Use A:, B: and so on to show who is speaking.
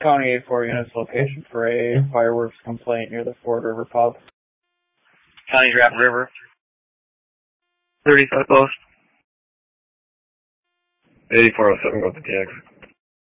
A: County 84 units location for a fireworks complaint near the Ford River Pub.
B: County Rapid River. 30 foot post.
C: 8407, go to TX.